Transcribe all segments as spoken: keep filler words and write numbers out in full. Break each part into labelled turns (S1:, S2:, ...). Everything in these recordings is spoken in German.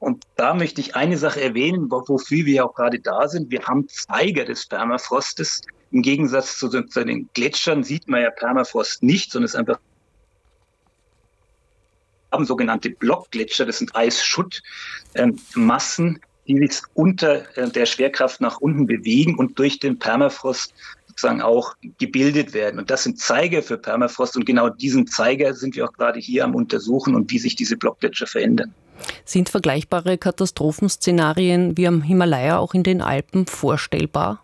S1: Und da möchte ich eine Sache erwähnen, wofür wir auch gerade da sind. Wir haben Zeiger des Permafrostes. Im Gegensatz zu den Gletschern sieht man ja Permafrost nicht, sondern es ist einfach haben sogenannte Blockgletscher, das sind Eisschuttmassen, die sich unter der Schwerkraft nach unten bewegen und durch den Permafrost sozusagen auch gebildet werden. Und das sind Zeiger für Permafrost und genau diesen Zeiger sind wir auch gerade hier am Untersuchen und wie sich diese Blockgletscher verändern.
S2: Sind vergleichbare Katastrophenszenarien wie am Himalaya auch in den Alpen vorstellbar?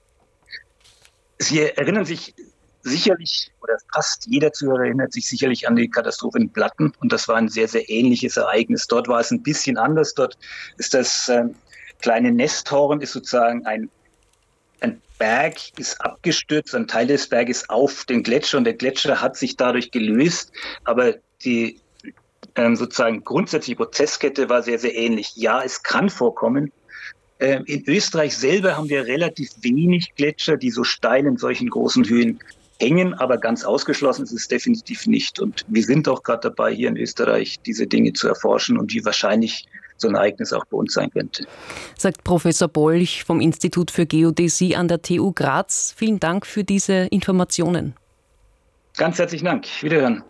S1: Sie erinnern sich sicherlich, oder fast jeder Zuhörer erinnert sich sicherlich an die Katastrophe in Blatten und das war ein sehr, sehr ähnliches Ereignis. Dort war es ein bisschen anders. Dort ist das äh, kleine Nesthorn, ist sozusagen ein, ein Berg, ist abgestürzt, ein Teil des Berges auf den Gletscher und der Gletscher hat sich dadurch gelöst, aber die ähm, sozusagen grundsätzliche Prozesskette war sehr, sehr ähnlich. Ja, es kann vorkommen. Ähm, in Österreich selber haben wir relativ wenig Gletscher, die so steil in solchen großen Höhen hängen, aber ganz ausgeschlossen ist es definitiv nicht. Und wir sind auch gerade dabei, hier in Österreich diese Dinge zu erforschen und wie wahrscheinlich so ein Ereignis auch bei uns sein könnte.
S2: Sagt Professor Bolch vom Institut für Geodäsie an der T U Graz. Vielen Dank für diese Informationen.
S1: Ganz herzlichen Dank. Wiederhören.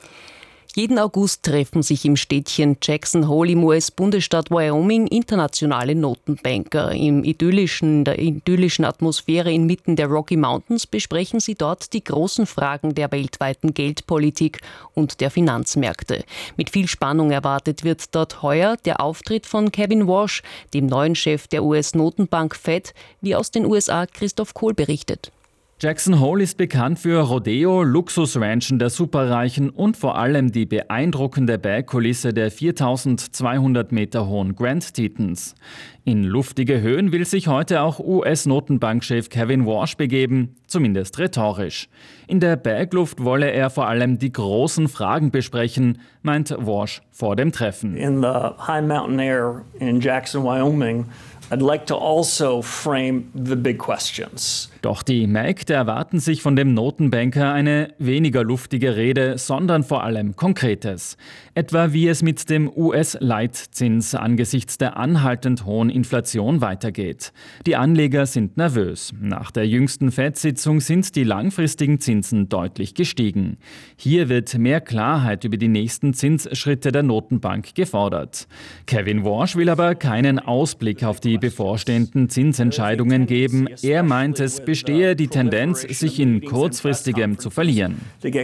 S2: Jeden August treffen sich im Städtchen Jackson Hole im U S-Bundesstaat Wyoming internationale Notenbanker. Im idyllischen, in der idyllischen Atmosphäre inmitten der Rocky Mountains besprechen sie dort die großen Fragen der weltweiten Geldpolitik und der Finanzmärkte. Mit viel Spannung erwartet wird dort heuer der Auftritt von Kevin Warsh, dem neuen Chef der U S-Notenbank Fed, wie aus den U S A Christoph Kohl berichtet.
S3: Jackson Hole ist bekannt für Rodeo, Luxusranchen der Superreichen und vor allem die beeindruckende Bergkulisse der viertausendzweihundert Meter hohen Grand Tetons. In luftige Höhen will sich heute auch U S-Notenbankchef Kevin Warsh begeben, zumindest rhetorisch. In der Bergluft wolle er vor allem die großen Fragen besprechen, meint Warsh vor dem Treffen.
S4: In the high mountain air in Jackson, Wyoming, I'd like to also frame the big questions.
S3: Doch die Märkte erwarten sich von dem Notenbanker eine weniger luftige Rede, sondern vor allem Konkretes. Etwa wie es mit dem U S-Leitzins angesichts der anhaltend hohen Inflation weitergeht. Die Anleger sind nervös. Nach der jüngsten Fed-Sitzung sind die langfristigen Zinsen deutlich gestiegen. Hier wird mehr Klarheit über die nächsten Zinsschritte der Notenbank gefordert. Kevin Warsh will aber keinen Ausblick auf die bevorstehenden Zinsentscheidungen geben. Er meint, es bestehe die Tendenz, sich in kurzfristigem zu verlieren.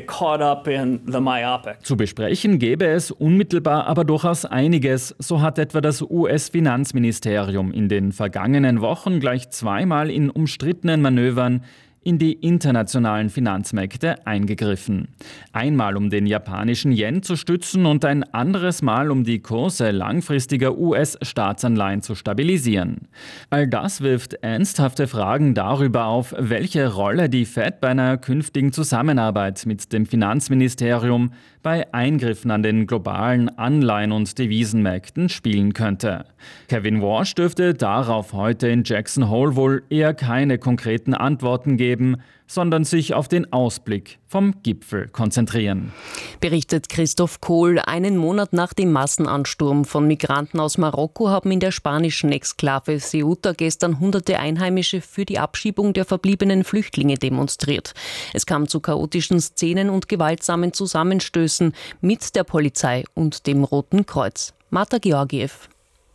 S3: Zu besprechen gäbe es unmittelbar aber durchaus einiges. So hat etwa das U S-Finanzministerium in den vergangenen Wochen gleich zweimal in umstrittenen Manövern in die internationalen Finanzmärkte eingegriffen. Einmal um den japanischen Yen zu stützen und ein anderes Mal um die Kurse langfristiger U S-Staatsanleihen zu stabilisieren. All das wirft ernsthafte Fragen darüber auf, welche Rolle die Fed bei einer künftigen Zusammenarbeit mit dem Finanzministerium bei Eingriffen an den globalen Anleihen- und Devisenmärkten spielen könnte. Kevin Warsh dürfte darauf heute in Jackson Hole wohl eher keine konkreten Antworten geben, sondern sich auf den Ausblick vom Gipfel konzentrieren.
S2: Berichtet Christoph Kohl. Einen Monat nach dem Massenansturm von Migranten aus Marokko haben in der spanischen Exklave Ceuta gestern hunderte Einheimische für die Abschiebung der verbliebenen Flüchtlinge demonstriert. Es kam zu chaotischen Szenen und gewaltsamen Zusammenstößen mit der Polizei und dem Roten Kreuz. Marta Georgiev.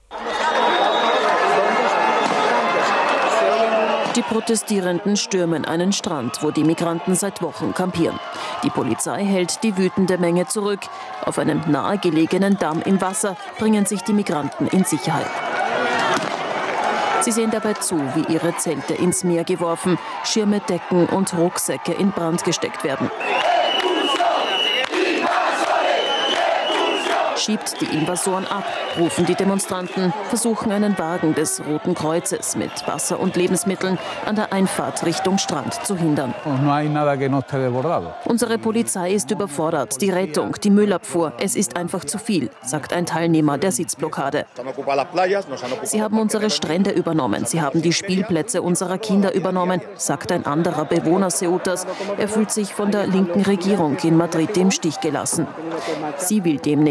S5: Die Protestierenden stürmen einen Strand, wo die Migranten seit Wochen kampieren. Die Polizei hält die wütende Menge zurück. Auf einem nahegelegenen Damm im Wasser bringen sich die Migranten in Sicherheit. Sie sehen dabei zu, wie ihre Zelte ins Meer geworfen, Schirme, Decken und Rucksäcke in Brand gesteckt werden. Schiebt die Invasoren ab, rufen die Demonstranten, versuchen einen Wagen des Roten Kreuzes mit Wasser und Lebensmitteln an der Einfahrt Richtung Strand zu hindern. Unsere Polizei ist überfordert, die Rettung, die Müllabfuhr, es ist einfach zu viel, sagt ein Teilnehmer der Sitzblockade. Sie haben unsere Strände übernommen, sie haben die Spielplätze unserer Kinder übernommen, sagt ein anderer Bewohner Ceutas. Er fühlt sich von der linken Regierung in Madrid im Stich gelassen. Sie will demnächst auf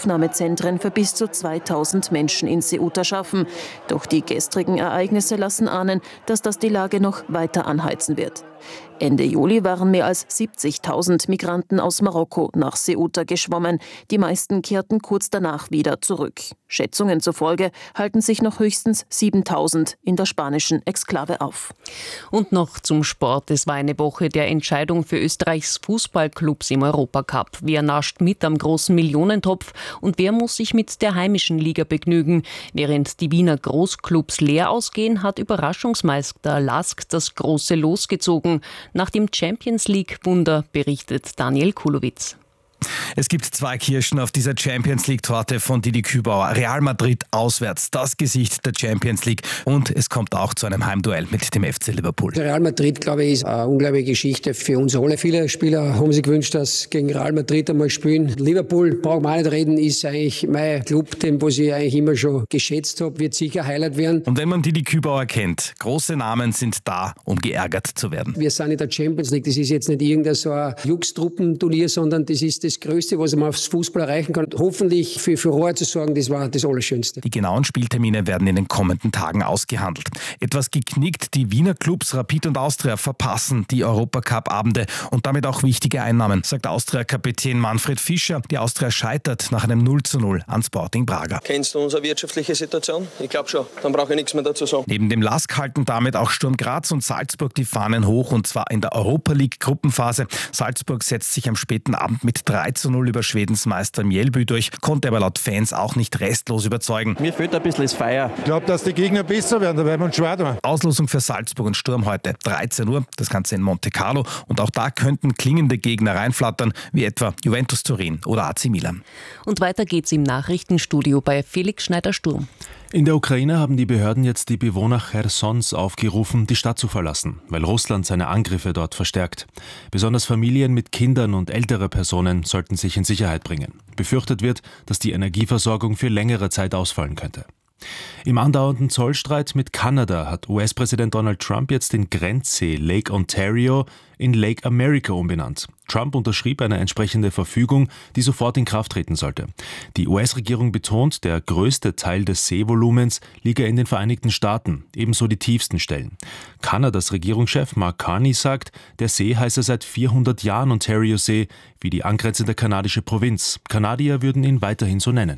S5: Aufnahmezentren für bis zu zweitausend Menschen in Ceuta schaffen. Doch die gestrigen Ereignisse lassen ahnen, dass das die Lage noch weiter anheizen wird. Ende Juli waren mehr als siebzigtausend Migranten aus Marokko nach Ceuta geschwommen. Die meisten kehrten kurz danach wieder zurück. Schätzungen zufolge halten sich noch höchstens siebentausend in der spanischen Exklave auf.
S2: Und noch zum Sport. Es war eine Woche der Entscheidung für Österreichs Fußballclubs im Europacup. Wer nascht mit am großen Millionentopf und wer muss sich mit der heimischen Liga begnügen? Während die Wiener Großclubs leer ausgehen, hat Überraschungsmeister Lask das große Los gezogen. Nach dem Champions-League-Wunder berichtet Daniel Kulowitz.
S6: Es gibt zwei Kirschen auf dieser Champions-League-Torte von Didi Kübauer. Real Madrid auswärts, das Gesicht der Champions League. Und es kommt auch zu einem Heimduell mit dem F C Liverpool.
S7: Real Madrid, glaube ich, ist eine unglaubliche Geschichte für uns alle. Viele Spieler haben sich gewünscht, dass gegen Real Madrid einmal spielen. Liverpool, brauchen wir auch nicht reden, ist eigentlich mein Club, den was ich eigentlich immer schon geschätzt habe, wird sicher ein Highlight werden.
S6: Und wenn man Didi Kübauer kennt, große Namen sind da, um geärgert zu werden.
S7: Wir sind in der Champions League, das ist jetzt nicht irgendein so ein Jux-Truppenturnier, sondern das ist das Größte, was man aufs Fußball erreichen kann. Hoffentlich für Furore zu sorgen, das war das Allerschönste.
S6: Die genauen Spieltermine werden in den kommenden Tagen ausgehandelt. Etwas geknickt, die Wiener Clubs Rapid und Austria verpassen die Europacup-Abende und damit auch wichtige Einnahmen, sagt Austria-Kapitän Manfred Fischer. Die Austria scheitert nach einem null zu null an Sporting Braga.
S8: Kennst du unsere wirtschaftliche Situation? Ich glaube schon. Dann brauche ich nichts mehr dazu sagen.
S6: Neben dem Lask halten damit auch Sturm Graz und Salzburg die Fahnen hoch, und zwar in der Europa League-Gruppenphase. Salzburg setzt sich am späten Abend mit drei zu null über Schwedens Meister Mjällby durch, konnte aber laut Fans auch nicht restlos überzeugen.
S9: Mir fehlt ein bisschen das Feier.
S10: Ich glaube, dass die Gegner besser werden, da werden wir uns schwer tun.
S6: Auslosung für Salzburg und Sturm heute dreizehn Uhr, das Ganze in Monte Carlo, und auch da könnten klingende Gegner reinflattern, wie etwa Juventus Turin oder A C Milan.
S2: Und weiter geht's im Nachrichtenstudio bei Felix Schneider-Sturm.
S11: In der Ukraine haben die Behörden jetzt die Bewohner Chersons aufgerufen, die Stadt zu verlassen, weil Russland seine Angriffe dort verstärkt. Besonders Familien mit Kindern und ältere Personen sollten sich in Sicherheit bringen. Befürchtet wird, dass die Energieversorgung für längere Zeit ausfallen könnte. Im andauernden Zollstreit mit Kanada hat U S-Präsident Donald Trump jetzt den Grenzsee Lake Ontario in Lake America umbenannt. Trump unterschrieb eine entsprechende Verfügung, die sofort in Kraft treten sollte. Die U S-Regierung betont, der größte Teil des Seevolumens liege in den Vereinigten Staaten, ebenso die tiefsten Stellen. Kanadas Regierungschef Mark Carney sagt, der See heiße seit vierhundert Jahren Ontario-See, wie die angrenzende kanadische Provinz. Kanadier würden ihn weiterhin so nennen.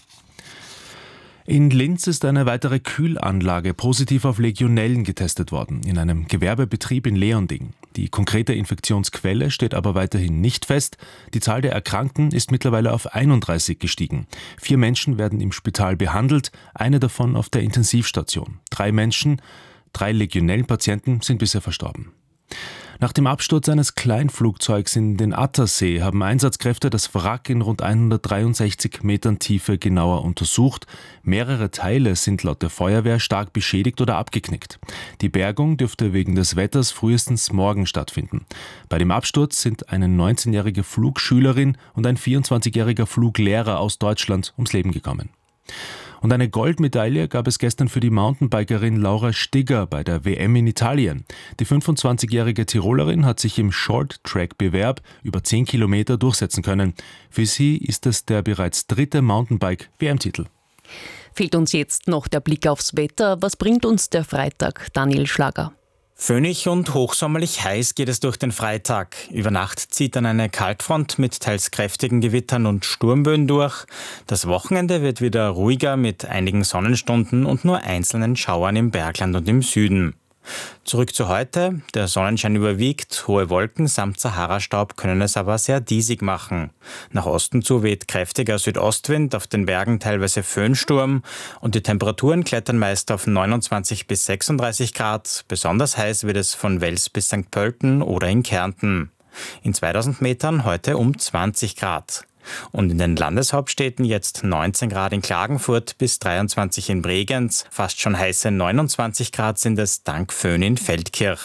S11: In Linz ist eine weitere Kühlanlage positiv auf Legionellen getestet worden, in einem Gewerbebetrieb in Leonding. Die konkrete Infektionsquelle steht aber weiterhin nicht fest. Die Zahl der Erkrankten ist mittlerweile auf einunddreißig gestiegen. Vier Menschen werden im Spital behandelt, eine davon auf der Intensivstation. Drei Menschen, drei Legionellenpatienten sind bisher verstorben. Nach dem Absturz eines Kleinflugzeugs in den Attersee haben Einsatzkräfte das Wrack in rund hundertdreiundsechzig Metern Tiefe genauer untersucht. Mehrere Teile sind laut der Feuerwehr stark beschädigt oder abgeknickt. Die Bergung dürfte wegen des Wetters frühestens morgen stattfinden. Bei dem Absturz sind eine neunzehnjährige Flugschülerin und ein vierundzwanzigjähriger Fluglehrer aus Deutschland ums Leben gekommen. Und eine Goldmedaille gab es gestern für die Mountainbikerin Laura Stigger bei der W M in Italien. Die fünfundzwanzigjährige Tirolerin hat sich im Short-Track-Bewerb über zehn Kilometer durchsetzen können. Für sie ist es der bereits dritte Mountainbike-W M-Titel.
S2: Fehlt uns jetzt noch der Blick aufs Wetter. Was bringt uns der Freitag, Daniel Schlager?
S12: Föhnig und hochsommerlich heiß geht es durch den Freitag. Über Nacht zieht dann eine Kaltfront mit teils kräftigen Gewittern und Sturmböen durch. Das Wochenende wird wieder ruhiger mit einigen Sonnenstunden und nur einzelnen Schauern im Bergland und im Süden. Zurück zu heute. Der Sonnenschein überwiegt, hohe Wolken samt Sahara-Staub können es aber sehr diesig machen. Nach Osten zu weht kräftiger Südostwind, auf den Bergen teilweise Föhnsturm und die Temperaturen klettern meist auf neunundzwanzig bis sechsunddreißig Grad. Besonders heiß wird es von Wels bis Sankt Pölten oder in Kärnten. In zweitausend Metern heute um zwanzig Grad. Und in den Landeshauptstädten jetzt neunzehn Grad in Klagenfurt bis dreiundzwanzig in Bregenz. Fast schon heiße neunundzwanzig Grad sind es dank Föhn in Feldkirch.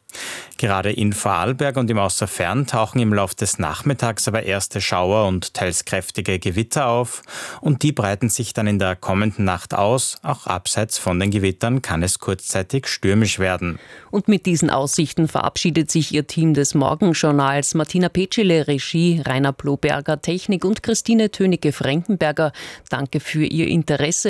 S12: Gerade in Vorarlberg und im Außerfern tauchen im Laufe des Nachmittags aber erste Schauer und teils kräftige Gewitter auf und die breiten sich dann in der kommenden Nacht aus. Auch abseits von den Gewittern kann es kurzzeitig stürmisch werden.
S2: Und mit diesen Aussichten verabschiedet sich Ihr Team des Morgenjournals. Martina Petschele, Regie, Rainer Bloberger, Technik und Christine Tönecke-Frankenberger. Danke für Ihr Interesse.